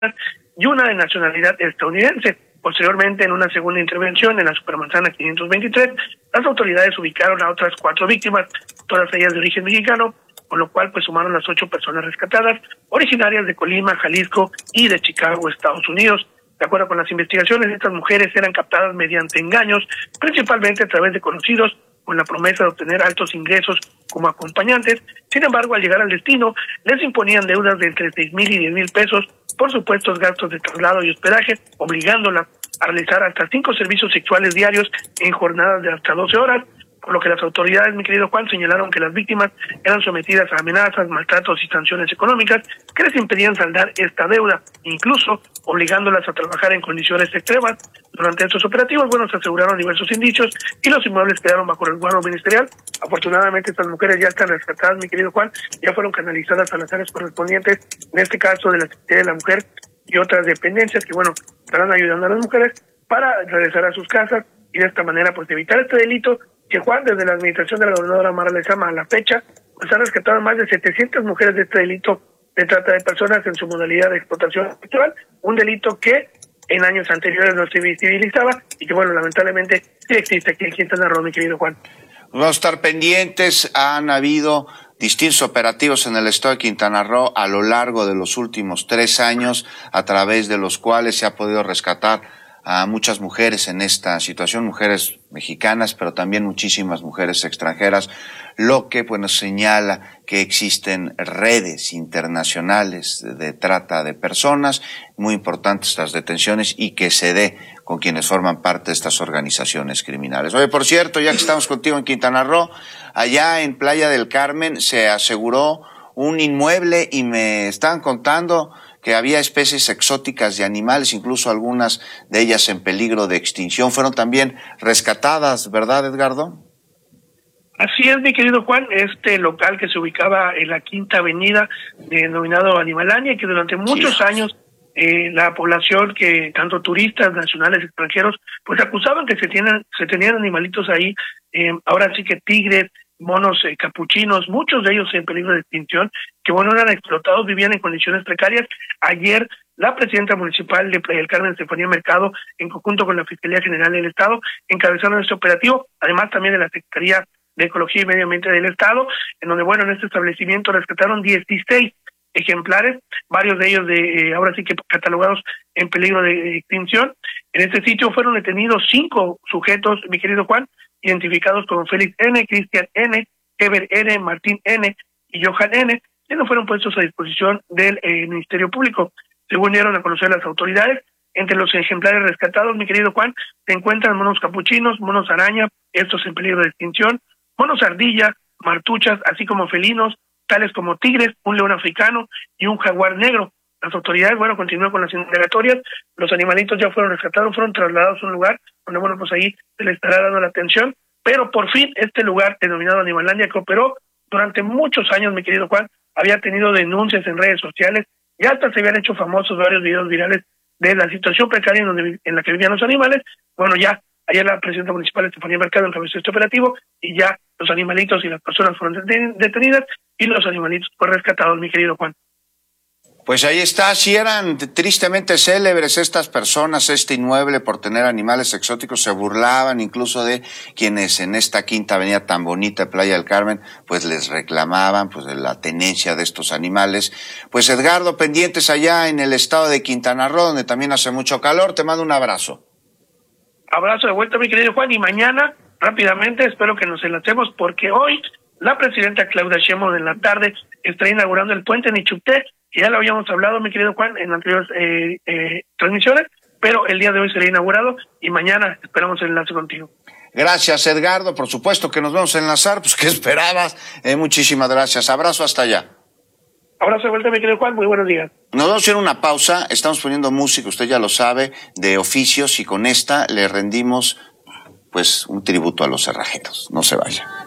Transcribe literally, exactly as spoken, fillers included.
y una de nacionalidad estadounidense. Posteriormente, en una segunda intervención en la Supermanzana quinientos veintitrés, las autoridades ubicaron a otras cuatro víctimas, todas ellas de origen mexicano, con lo cual pues sumaron las ocho personas rescatadas, originarias de Colima, Jalisco y de Chicago, Estados Unidos. De acuerdo con las investigaciones, estas mujeres eran captadas mediante engaños, principalmente a través de conocidos, con la promesa de obtener altos ingresos como acompañantes. Sin embargo, al llegar al destino, les imponían deudas de entre seis mil y diez mil pesos por supuestos gastos de traslado y hospedaje, obligándolas a realizar hasta cinco servicios sexuales diarios en jornadas de hasta doce horas, por lo que las autoridades, mi querido Juan, señalaron que las víctimas eran sometidas a amenazas, maltratos y sanciones económicas que les impedían saldar esta deuda, incluso obligándolas a trabajar en condiciones extremas. Durante estos operativos, bueno, se aseguraron diversos indicios y los inmuebles quedaron bajo resguardo ministerial. Afortunadamente, estas mujeres ya están rescatadas, mi querido Juan, ya fueron canalizadas a las áreas correspondientes, en este caso de la Secretaría de la Mujer y otras dependencias que, bueno, estarán ayudando a las mujeres para regresar a sus casas y de esta manera, pues, evitar este delito que, Juan, desde la administración de la gobernadora Mara Lezama a la fecha, pues han rescatado más de setecientas mujeres de este delito de trata de personas en su modalidad de explotación sexual, un delito que en años anteriores no se visibilizaba y que, bueno, lamentablemente sí existe aquí en Quintana Roo, mi querido Juan. Vamos a estar pendientes. Han habido distintos operativos en el estado de Quintana Roo a lo largo de los últimos tres años, a través de los cuales se ha podido rescatar a muchas mujeres en esta situación, mujeres mexicanas, pero también muchísimas mujeres extranjeras, lo que pues nos señala que existen redes internacionales de trata de personas, muy importantes estas detenciones y que se dé con quienes forman parte de estas organizaciones criminales. Oye, por cierto, ya que estamos contigo en Quintana Roo, allá en Playa del Carmen se aseguró un inmueble y me están contando que había especies exóticas de animales, incluso algunas de ellas en peligro de extinción, fueron también rescatadas, ¿verdad, Edgardo? Así es, mi querido Juan, este local que se ubicaba en la Quinta Avenida, denominado Animalandia, y que durante muchos sí. años eh, la población, que tanto turistas nacionales, extranjeros, pues acusaban que se tienen, se tenían animalitos ahí, eh, ahora sí que tigres, monos eh, capuchinos, muchos de ellos en peligro de extinción, que bueno, eran explotados, vivían en condiciones precarias. Ayer la presidenta municipal de Playa del Carmen, Estefanía Mercado, en conjunto con la Fiscalía General del Estado, encabezaron este operativo, además también de la Secretaría de Ecología y Medio Ambiente del Estado, en donde, bueno, en este establecimiento rescataron dieciséis ejemplares, varios de ellos de eh, ahora sí que catalogados en peligro de extinción. En este sitio fueron detenidos cinco sujetos, mi querido Juan, identificados como Félix N., Cristian N., Ever N., Martín N. y Johan N., que no fueron puestos a disposición del eh, Ministerio Público. Según dieron a conocer las autoridades, entre los ejemplares rescatados, mi querido Juan, se encuentran monos capuchinos, monos araña, estos en peligro de extinción, monos ardilla, martuchas, así como felinos, tales como tigres, un león africano y un jaguar negro. Las autoridades, bueno, continúan con las indagatorias, los animalitos ya fueron rescatados, fueron trasladados a un lugar donde, bueno, pues ahí se les estará dando la atención, pero por fin este lugar denominado Animalandia, que operó durante muchos años, mi querido Juan, había tenido denuncias en redes sociales y hasta se habían hecho famosos varios videos virales de la situación precaria en, donde, en la que vivían los animales. Bueno, ya ayer la presidenta municipal Estefanía Mercado encabezó este operativo y ya los animalitos y las personas fueron detenidas y los animalitos fueron rescatados, mi querido Juan. Pues ahí está, si eran tristemente célebres estas personas, este inmueble, por tener animales exóticos, se burlaban incluso de quienes en esta Quinta Avenida tan bonita de Playa del Carmen, pues les reclamaban pues de la tenencia de estos animales. Pues Edgardo, pendientes allá en el estado de Quintana Roo, donde también hace mucho calor, te mando un abrazo. Abrazo de vuelta, mi querido Juan, y mañana, rápidamente, espero que nos enlacemos, porque hoy la presidenta Claudia Sheinbaum en la tarde estará inaugurando el puente Nichupté, que ya lo habíamos hablado, mi querido Juan, en anteriores eh, eh, transmisiones, pero el día de hoy será inaugurado y mañana esperamos el enlace contigo. Gracias, Edgardo, por supuesto que nos vamos a enlazar, pues ¿qué esperabas? Eh, muchísimas gracias, abrazo hasta allá. Abrazo de vuelta, mi querido Juan, muy buenos días. Nos vamos a hacer una pausa, estamos poniendo música, usted ya lo sabe, de oficios, y con esta le rendimos pues un tributo a los cerrajeros. No se vaya.